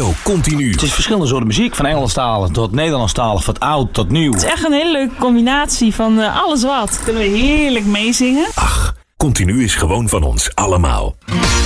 Radio Continu. Het is verschillende soorten muziek, van Engelstalig tot Nederlandstalig, van oud tot nieuw. Het is echt een hele leuke combinatie van alles wat. Kunnen we heerlijk meezingen. Ach, Continu is gewoon van ons allemaal.